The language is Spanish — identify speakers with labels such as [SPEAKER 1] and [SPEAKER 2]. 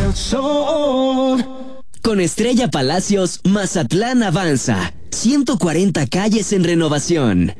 [SPEAKER 1] Con Estrella Palacios, Mazatlán avanza. 140 calles en renovación.